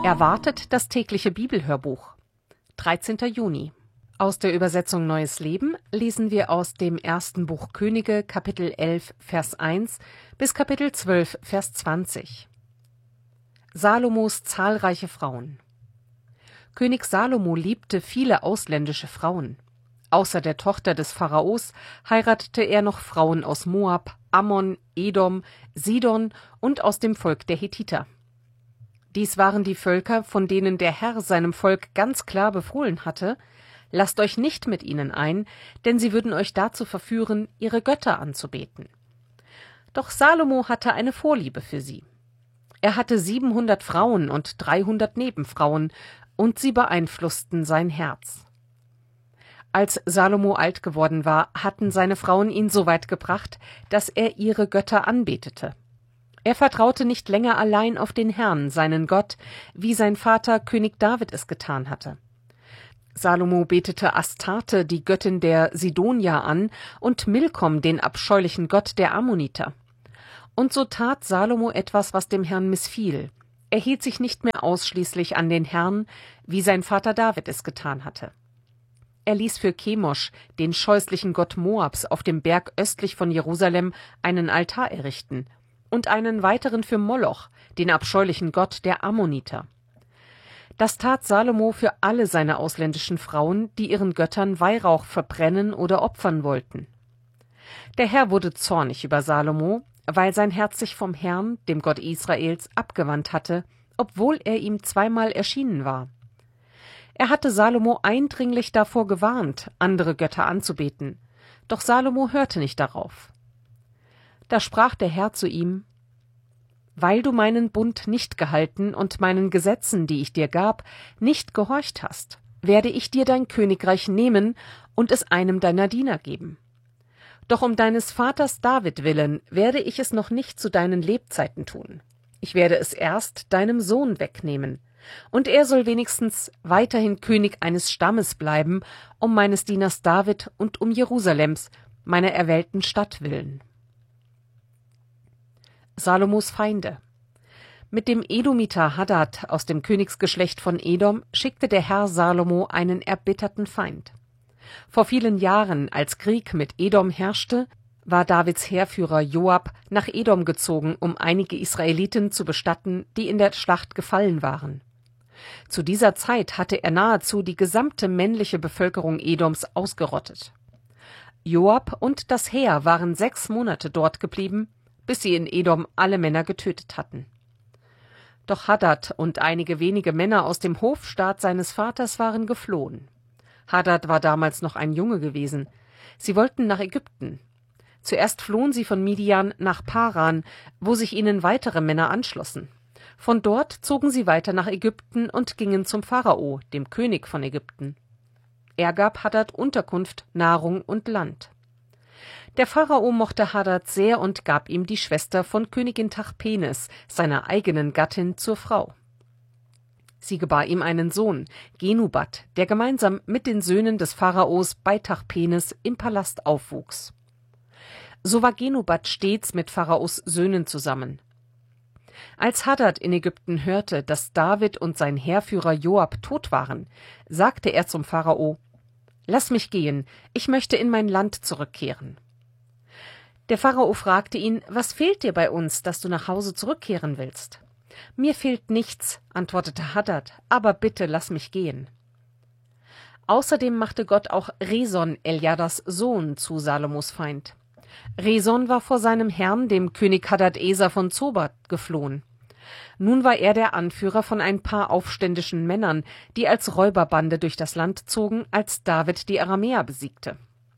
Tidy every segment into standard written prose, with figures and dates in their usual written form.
Erwartet das tägliche Bibelhörbuch. 13. Juni. Aus der Übersetzung Neues Leben lesen wir aus dem ersten Buch Könige, Kapitel 11, Vers 1 bis Kapitel 12, Vers 20. Salomos zahlreiche Frauen. König Salomo liebte viele ausländische Frauen. Außer der Tochter des Pharaos heiratete er noch Frauen aus Moab, Ammon, Edom, Sidon und aus dem Volk der Hethiter. Dies waren die Völker, von denen der Herr seinem Volk ganz klar befohlen hatte: Lasst euch nicht mit ihnen ein, denn sie würden euch dazu verführen, ihre Götter anzubeten. Doch Salomo hatte eine Vorliebe für sie. Er hatte 700 Frauen und 300 Nebenfrauen, und sie beeinflussten sein Herz. Als Salomo alt geworden war, hatten seine Frauen ihn so weit gebracht, dass er ihre Götter anbetete. Er vertraute nicht länger allein auf den Herrn, seinen Gott, wie sein Vater König David es getan hatte. Salomo betete Astarte, die Göttin der Sidonier, an, und Milkom, den abscheulichen Gott der Ammoniter. Und so tat Salomo etwas, was dem Herrn missfiel. Er hielt sich nicht mehr ausschließlich an den Herrn, wie sein Vater David es getan hatte. Er ließ für Chemosh, den scheußlichen Gott Moabs, auf dem Berg östlich von Jerusalem einen Altar errichten und einen weiteren für Moloch, den abscheulichen Gott der Ammoniter. Das tat Salomo für alle seine ausländischen Frauen, die ihren Göttern Weihrauch verbrennen oder opfern wollten. Der Herr wurde zornig über Salomo, weil sein Herz sich vom Herrn, dem Gott Israels, abgewandt hatte, obwohl er ihm zweimal erschienen war. Er hatte Salomo eindringlich davor gewarnt, andere Götter anzubeten, doch Salomo hörte nicht darauf. Da sprach der Herr zu ihm: Weil du meinen Bund nicht gehalten und meinen Gesetzen, die ich dir gab, nicht gehorcht hast, werde ich dir dein Königreich nehmen und es einem deiner Diener geben. Doch um deines Vaters David willen werde ich es noch nicht zu deinen Lebzeiten tun. Ich werde es erst deinem Sohn wegnehmen, und er soll wenigstens weiterhin König eines Stammes bleiben, um meines Dieners David und um Jerusalems, meiner erwählten Stadt willen. Salomos Feinde. Mit dem Edomiter Hadad aus dem Königsgeschlecht von Edom schickte der Herr Salomo einen erbitterten Feind. Vor vielen Jahren, als Krieg mit Edom herrschte, war Davids Heerführer Joab nach Edom gezogen, um einige Israeliten zu bestatten, die in der Schlacht gefallen waren. Zu dieser Zeit hatte er nahezu die gesamte männliche Bevölkerung Edoms ausgerottet. Joab und das Heer waren 6 Monate dort geblieben, bis sie in Edom alle Männer getötet hatten. Doch Hadad und einige wenige Männer aus dem Hofstaat seines Vaters waren geflohen. Hadad war damals noch ein Junge gewesen. Sie wollten nach Ägypten. Zuerst flohen sie von Midian nach Paran, wo sich ihnen weitere Männer anschlossen. Von dort zogen sie weiter nach Ägypten und gingen zum Pharao, dem König von Ägypten. Er gab Hadad Unterkunft, Nahrung und Land. Der Pharao mochte Hadad sehr und gab ihm die Schwester von Königin Tachpenes, seiner eigenen Gattin, zur Frau. Sie gebar ihm einen Sohn, Genubat, der gemeinsam mit den Söhnen des Pharaos bei Tachpenes im Palast aufwuchs. So war Genubat stets mit Pharaos Söhnen zusammen. Als Hadad in Ägypten hörte, dass David und sein Heerführer Joab tot waren, sagte er zum Pharao: Lass mich gehen, ich möchte in mein Land zurückkehren. Der Pharao fragte ihn: Was fehlt dir bei uns, dass du nach Hause zurückkehren willst? Mir fehlt nichts, antwortete Hadad, aber bitte lass mich gehen. Außerdem machte Gott auch Reson, Eljadas Sohn, zu Salomos Feind. Reson war vor seinem Herrn, dem König Hadad-Eser von Zoba, geflohen. Nun war er der Anführer von ein paar aufständischen Männern, die als Räuberbande durch das Land zogen, als David die Aramäer besiegte.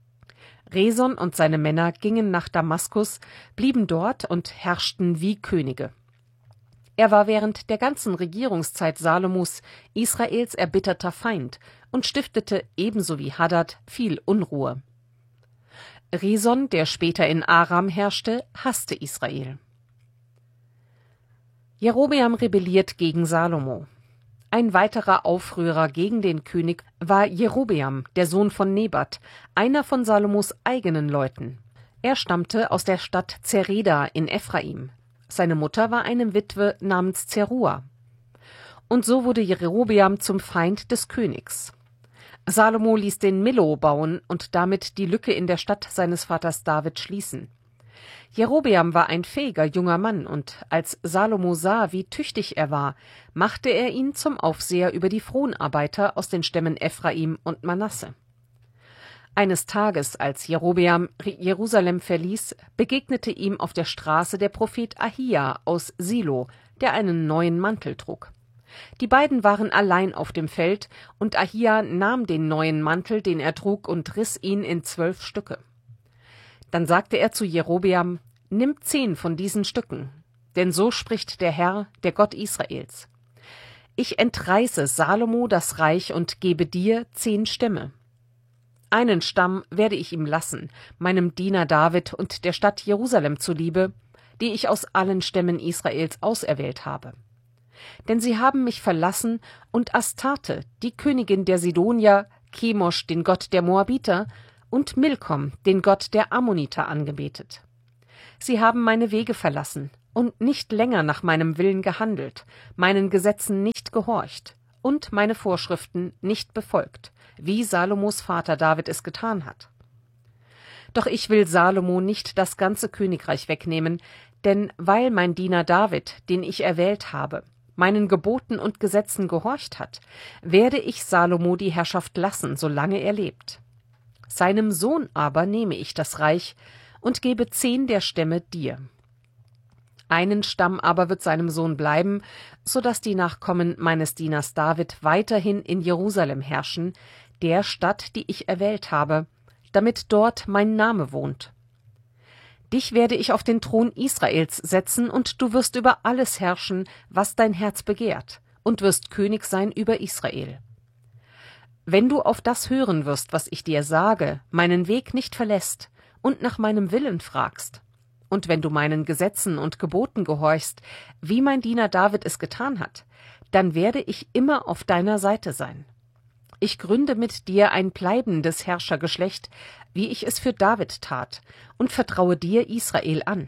Reson und seine Männer gingen nach Damaskus, blieben dort und herrschten wie Könige. Er war während der ganzen Regierungszeit Salomos Israels erbitterter Feind und stiftete ebenso wie Hadad viel Unruhe. Reson, der später in Aram herrschte, hasste Israel. Jerobeam rebelliert gegen Salomo. Ein weiterer Aufrührer gegen den König war Jerobeam, der Sohn von Nebat, einer von Salomos eigenen Leuten. Er stammte aus der Stadt Zereda in Ephraim. Seine Mutter war eine Witwe namens Zerua. Und so wurde Jerobeam zum Feind des Königs. Salomo ließ den Millo bauen und damit die Lücke in der Stadt seines Vaters David schließen. Jerobeam war ein fähiger junger Mann, und als Salomo sah, wie tüchtig er war, machte er ihn zum Aufseher über die Fronarbeiter aus den Stämmen Ephraim und Manasse. Eines Tages, als Jerobeam Jerusalem verließ, begegnete ihm auf der Straße der Prophet Ahia aus Silo, der einen neuen Mantel trug. Die beiden waren allein auf dem Feld, und Ahia nahm den neuen Mantel, den er trug, und riss ihn in 12 Stücke. Dann sagte er zu Jerobeam: Nimm 10 von diesen Stücken, denn so spricht der Herr, der Gott Israels. Ich entreiße Salomo das Reich und gebe dir 10 Stämme. Einen Stamm werde ich ihm lassen, meinem Diener David und der Stadt Jerusalem zuliebe, die ich aus allen Stämmen Israels auserwählt habe. Denn sie haben mich verlassen und Astarte, die Königin der Sidonier, Chemosh, den Gott der Moabiter, und Milkom, den Gott der Ammoniter, angebetet. Sie haben meine Wege verlassen und nicht länger nach meinem Willen gehandelt, meinen Gesetzen nicht gehorcht und meine Vorschriften nicht befolgt, wie Salomos Vater David es getan hat. Doch ich will Salomo nicht das ganze Königreich wegnehmen, denn weil mein Diener David, den ich erwählt habe, meinen Geboten und Gesetzen gehorcht hat, werde ich Salomo die Herrschaft lassen, solange er lebt. Seinem Sohn aber nehme ich das Reich und gebe 10 der Stämme dir. Einen Stamm aber wird seinem Sohn bleiben, so dass die Nachkommen meines Dieners David weiterhin in Jerusalem herrschen, der Stadt, die ich erwählt habe, damit dort mein Name wohnt. Dich werde ich auf den Thron Israels setzen, und du wirst über alles herrschen, was dein Herz begehrt, und wirst König sein über Israel. Wenn du auf das hören wirst, was ich dir sage, meinen Weg nicht verlässt und nach meinem Willen fragst, und wenn du meinen Gesetzen und Geboten gehorchst, wie mein Diener David es getan hat, dann werde ich immer auf deiner Seite sein. Ich gründe mit dir ein bleibendes Herrschergeschlecht, wie ich es für David tat, und vertraue dir Israel an.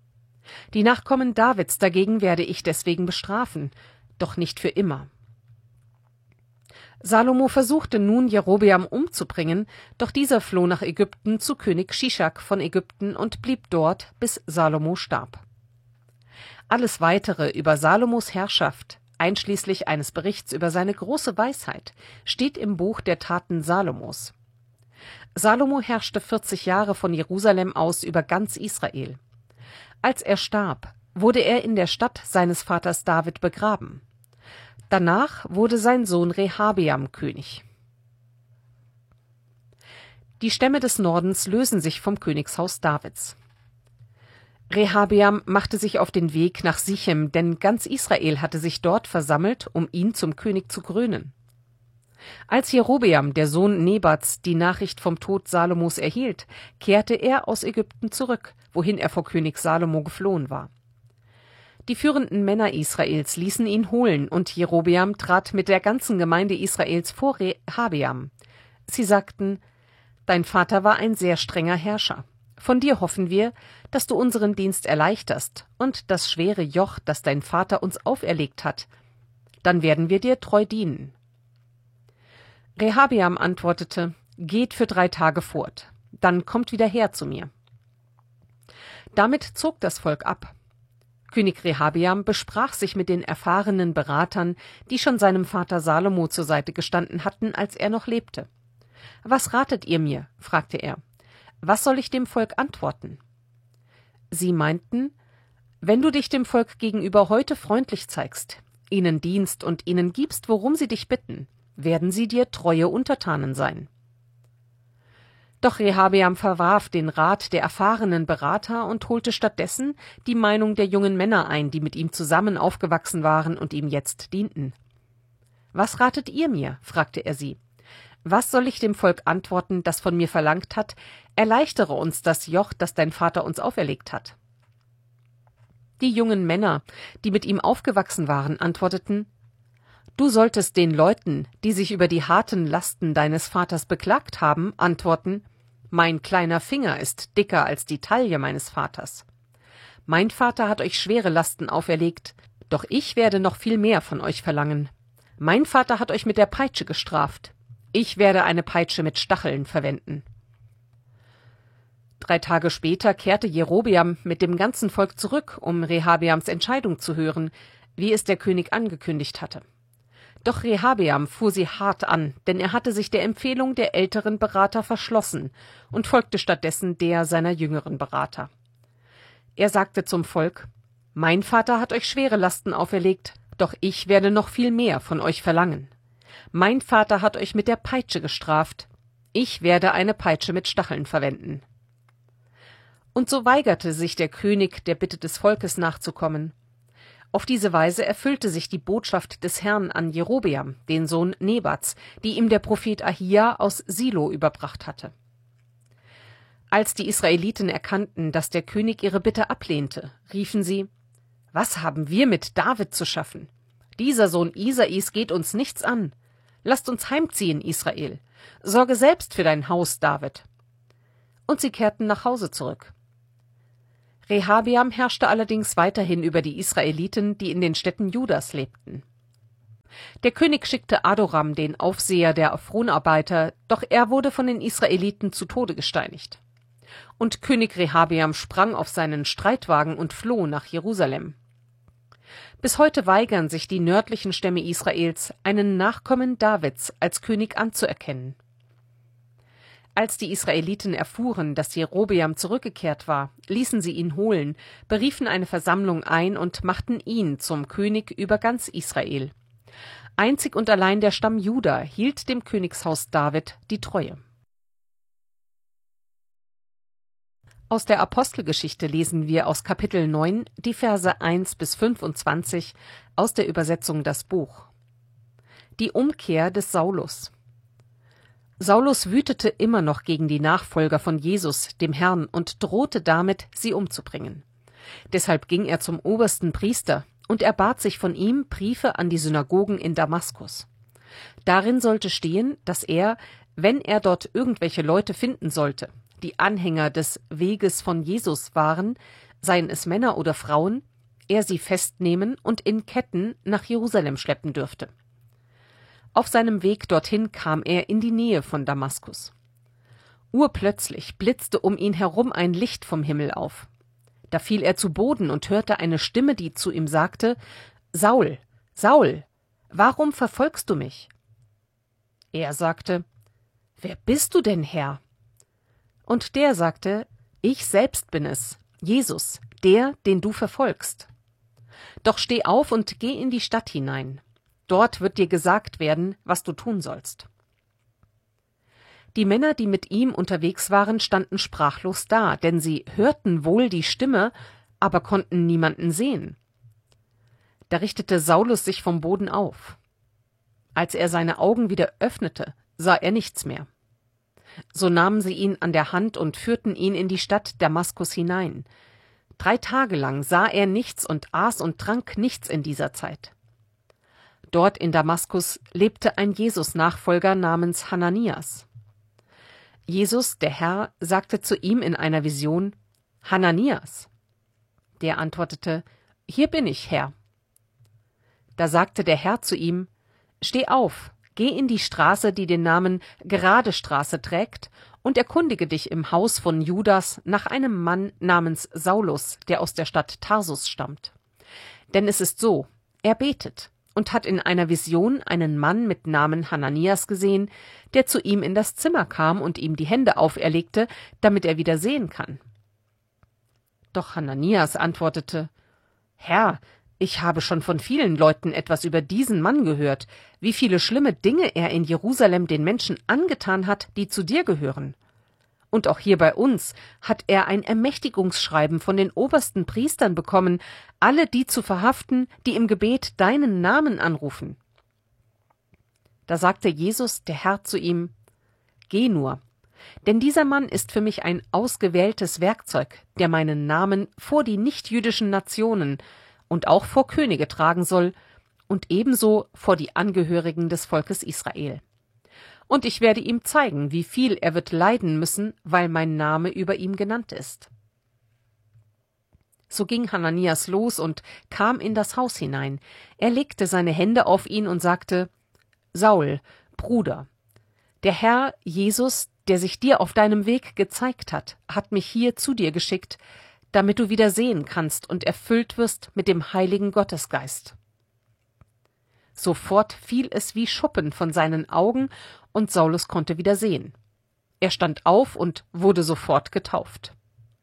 Die Nachkommen Davids dagegen werde ich deswegen bestrafen, doch nicht für immer. Salomo versuchte nun, Jerobeam umzubringen, doch dieser floh nach Ägypten zu König Shishak von Ägypten und blieb dort, bis Salomo starb. Alles Weitere über Salomos Herrschaft, einschließlich eines Berichts über seine große Weisheit, steht im Buch der Taten Salomos. Salomo herrschte 40 Jahre von Jerusalem aus über ganz Israel. Als er starb, wurde er in der Stadt seines Vaters David begraben. Danach wurde sein Sohn Rehabeam König. Die Stämme des Nordens lösen sich vom Königshaus Davids. Rehabeam machte sich auf den Weg nach Sichem, denn ganz Israel hatte sich dort versammelt, um ihn zum König zu krönen. Als Jerobeam, der Sohn Nebats, die Nachricht vom Tod Salomos erhielt, kehrte er aus Ägypten zurück, wohin er vor König Salomo geflohen war. Die führenden Männer Israels ließen ihn holen, und Jerobeam trat mit der ganzen Gemeinde Israels vor Rehabeam. Sie sagten: Dein Vater war ein sehr strenger Herrscher. Von dir hoffen wir, dass du unseren Dienst erleichterst und das schwere Joch, das dein Vater uns auferlegt hat. Dann werden wir dir treu dienen. Rehabeam antwortete: Geht für 3 Tage fort, dann kommt wieder her zu mir. Damit zog das Volk ab. König Rehabeam besprach sich mit den erfahrenen Beratern, die schon seinem Vater Salomo zur Seite gestanden hatten, als er noch lebte. »Was ratet ihr mir?« fragte er. »Was soll ich dem Volk antworten?« Sie meinten: »Wenn du dich dem Volk gegenüber heute freundlich zeigst, ihnen dienst und ihnen gibst, worum sie dich bitten, werden sie dir treue Untertanen sein.« Doch Rehabeam verwarf den Rat der erfahrenen Berater und holte stattdessen die Meinung der jungen Männer ein, die mit ihm zusammen aufgewachsen waren und ihm jetzt dienten. »Was ratet ihr mir?« fragte er sie. »Was soll ich dem Volk antworten, das von mir verlangt hat, erleichtere uns das Joch, das dein Vater uns auferlegt hat?« Die jungen Männer, die mit ihm aufgewachsen waren, antworteten: »Du solltest den Leuten, die sich über die harten Lasten deines Vaters beklagt haben, antworten: Mein kleiner Finger ist dicker als die Taille meines Vaters. Mein Vater hat euch schwere Lasten auferlegt, Doch ich werde noch viel mehr von euch verlangen. Mein Vater hat euch mit der Peitsche gestraft. Ich werde eine Peitsche mit Stacheln verwenden. 3 Tage später kehrte Jerobeam mit dem ganzen Volk zurück, um Rehabeams Entscheidung zu hören, wie es der König angekündigt hatte. Doch Rehabeam fuhr sie hart an, denn er hatte sich der Empfehlung der älteren Berater verschlossen und folgte stattdessen der seiner jüngeren Berater. Er sagte zum Volk: Mein Vater hat euch schwere Lasten auferlegt, doch ich werde noch viel mehr von euch verlangen. Mein Vater hat euch mit der Peitsche gestraft, ich werde eine Peitsche mit Stacheln verwenden. Und so weigerte sich der König, der Bitte des Volkes nachzukommen. Auf diese Weise erfüllte sich die Botschaft des Herrn an Jerobeam, den Sohn Nebats, die ihm der Prophet Ahia aus Silo überbracht hatte. Als die Israeliten erkannten, dass der König ihre Bitte ablehnte, riefen sie: Was haben wir mit David zu schaffen? Dieser Sohn Isais geht uns nichts an. Lasst uns heimziehen, Israel. Sorge selbst für dein Haus, David. Und sie kehrten nach Hause zurück. Rehabeam herrschte allerdings weiterhin über die Israeliten, die in den Städten Judas lebten. Der König schickte Adoram, den Aufseher der Fronarbeiter, doch er wurde von den Israeliten zu Tode gesteinigt. Und König Rehabeam sprang auf seinen Streitwagen und floh nach Jerusalem. Bis heute weigern sich die nördlichen Stämme Israels, einen Nachkommen Davids als König anzuerkennen. Als die Israeliten erfuhren, dass Jerobeam zurückgekehrt war, ließen sie ihn holen, beriefen eine Versammlung ein und machten ihn zum König über ganz Israel. Einzig und allein der Stamm Juda hielt dem Königshaus David die Treue. Aus der Apostelgeschichte lesen wir aus Kapitel 9 die Verse 1 bis 25 aus der Übersetzung Das Buch. Die Umkehr des Saulus. Saulus wütete immer noch gegen die Nachfolger von Jesus, dem Herrn, und drohte damit, sie umzubringen. Deshalb ging er zum obersten Priester und erbat sich von ihm Briefe an die Synagogen in Damaskus. Darin sollte stehen, dass er, wenn er dort irgendwelche Leute finden sollte, die Anhänger des Weges von Jesus waren, seien es Männer oder Frauen, er sie festnehmen und in Ketten nach Jerusalem schleppen dürfte. Auf seinem Weg dorthin kam er in die Nähe von Damaskus. Urplötzlich blitzte um ihn herum ein Licht vom Himmel auf. Da fiel er zu Boden und hörte eine Stimme, die zu ihm sagte: »Saul, Saul, warum verfolgst du mich?« Er sagte: »Wer bist du denn, Herr?« Und der sagte: »Ich selbst bin es, Jesus, der, den du verfolgst. Doch steh auf und geh in die Stadt hinein. Dort wird dir gesagt werden, was du tun sollst.« Die Männer, die mit ihm unterwegs waren, standen sprachlos da, denn sie hörten wohl die Stimme, aber konnten niemanden sehen. Da richtete Saulus sich vom Boden auf. Als er seine Augen wieder öffnete, sah er nichts mehr. So nahmen sie ihn an der Hand und führten ihn in die Stadt Damaskus hinein. 3 Tage lang sah er nichts und aß und trank nichts in dieser Zeit. Dort in Damaskus lebte ein Jesus-Nachfolger namens Hananias. Jesus, der Herr, sagte zu ihm in einer Vision: »Hananias!« Der antwortete: »Hier bin ich, Herr.« Da sagte der Herr zu ihm: »Steh auf, geh in die Straße, die den Namen Gerade Straße trägt, und erkundige dich im Haus von Judas nach einem Mann namens Saulus, der aus der Stadt Tarsus stammt. Denn es ist so, er betet und hat in einer Vision einen Mann mit Namen Hananias gesehen, der zu ihm in das Zimmer kam und ihm die Hände auferlegte, damit er wieder sehen kann.« Doch Hananias antwortete: »Herr, ich habe schon von vielen Leuten etwas über diesen Mann gehört, wie viele schlimme Dinge er in Jerusalem den Menschen angetan hat, die zu dir gehören. Und auch hier bei uns hat er ein Ermächtigungsschreiben von den obersten Priestern bekommen, alle die zu verhaften, die im Gebet deinen Namen anrufen.« Da sagte Jesus, der Herr, zu ihm: »Geh nur, denn dieser Mann ist für mich ein ausgewähltes Werkzeug, der meinen Namen vor die nichtjüdischen Nationen und auch vor Könige tragen soll und ebenso vor die Angehörigen des Volkes Israel. Und ich werde ihm zeigen, wie viel er wird leiden müssen, weil mein Name über ihm genannt ist.« So ging Hananias los und kam in das Haus hinein. Er legte seine Hände auf ihn und sagte: Saul, Bruder, der Herr Jesus, der sich dir auf deinem Weg gezeigt hat mich hier zu dir geschickt, damit du wieder sehen kannst und erfüllt wirst mit dem heiligen Gottesgeist. Sofort fiel es wie Schuppen von seinen Augen, und Saulus konnte wieder sehen. Er stand auf und wurde sofort getauft.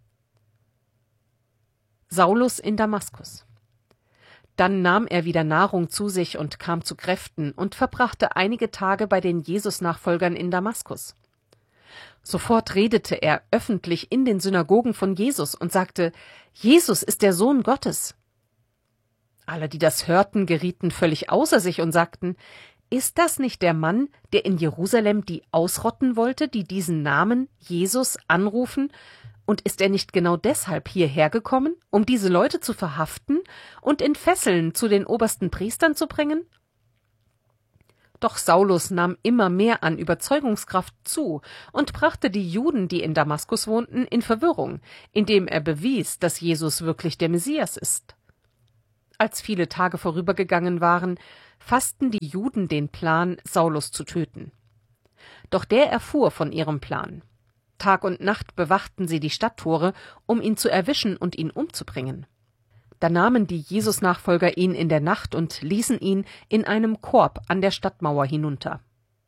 Saulus in Damaskus. Dann nahm er wieder Nahrung zu sich und kam zu Kräften und verbrachte einige Tage bei den Jesus-Nachfolgern in Damaskus. Sofort redete er öffentlich in den Synagogen von Jesus und sagte: Jesus ist der Sohn Gottes. Alle, die das hörten, gerieten völlig außer sich und sagten: Ist das nicht der Mann, der in Jerusalem die ausrotten wollte, die diesen Namen Jesus anrufen? Und ist er nicht genau deshalb hierher gekommen, um diese Leute zu verhaften und in Fesseln zu den obersten Priestern zu bringen? Doch Saulus nahm immer mehr an Überzeugungskraft zu und brachte die Juden, die in Damaskus wohnten, in Verwirrung, indem er bewies, dass Jesus wirklich der Messias ist. Als viele Tage vorübergegangen waren, fassten die Juden den Plan, Saulus zu töten. Doch der erfuhr von ihrem Plan. Tag und Nacht bewachten sie die Stadttore, um ihn zu erwischen und ihn umzubringen. Da nahmen die Jesus-Nachfolger ihn in der Nacht und ließen ihn in einem Korb an der Stadtmauer hinunter.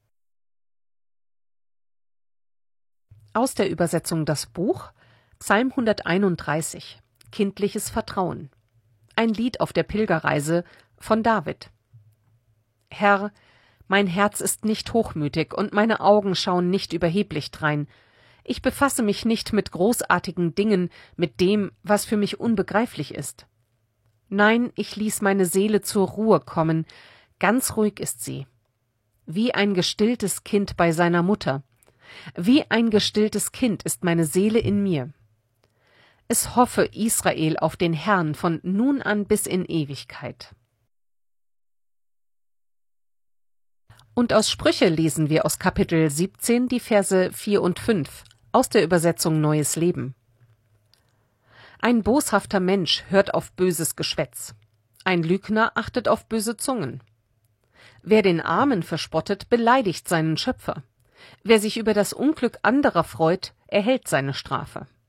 Aus der Übersetzung das Buch, Psalm 131, Kindliches Vertrauen. Ein Lied auf der Pilgerreise von David. Herr, mein Herz ist nicht hochmütig und meine Augen schauen nicht überheblich drein. Ich befasse mich nicht mit großartigen Dingen, mit dem, was für mich unbegreiflich ist. Nein, ich ließ meine Seele zur Ruhe kommen, ganz ruhig ist sie. Wie ein gestilltes Kind bei seiner Mutter. Wie ein gestilltes Kind ist meine Seele in mir. Es hoffe Israel auf den Herrn von nun an bis in Ewigkeit. Und aus Sprüche lesen wir aus Kapitel 17 die Verse 4 und 5 aus der Übersetzung Neues Leben. Ein boshafter Mensch hört auf böses Geschwätz. Ein Lügner achtet auf böse Zungen. Wer den Armen verspottet, beleidigt seinen Schöpfer. Wer sich über das Unglück anderer freut, erhält seine Strafe.